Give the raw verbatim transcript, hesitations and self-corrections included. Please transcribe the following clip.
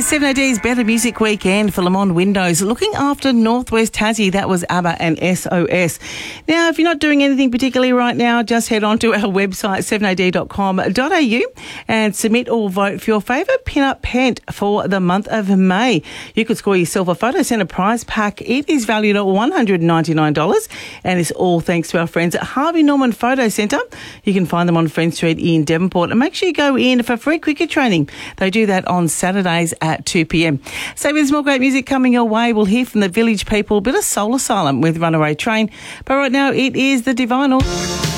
is seven A D's Better Music Weekend for Le Monde Windows. Looking after Northwest Tassie, that was ABBA and S O S. Now, if you're not doing anything particularly right now, just head on to our website, seven a d dot com dot a u, and submit or vote for your favourite pin-up pent for the month of May. You could score yourself a Photo Centre prize pack. It is valued at one hundred ninety-nine dollars, and it's all thanks to our friends at Harvey Norman Photo Centre. You can find them on Friend Street in Devonport, and make sure you go in for free cricket training. They do that on Saturdays at two p m. So there's more great music coming your way. We'll hear from the Village People, a bit of Soul Asylum with Runaway Train. But right now it is the Divinal.